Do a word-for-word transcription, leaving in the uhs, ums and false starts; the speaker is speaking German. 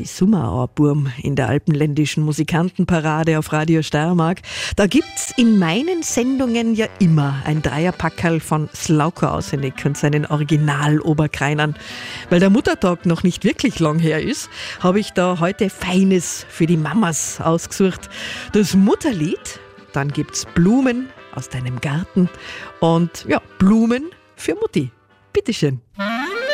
die Summerauerburm in der alpenländischen Musikantenparade auf Radio Steiermark. Da gibt's in meinen Sendungen ja immer ein Dreierpackerl von Slauko Ausenik und seinen Original-Oberkreinern. Weil der Muttertag noch nicht wirklich lang her ist, habe ich da heute Feines für die Mamas ausgesucht. Das Mutterlied, dann gibt's Blumen aus deinem Garten und ja, Blumen für Mutti. Bitteschön.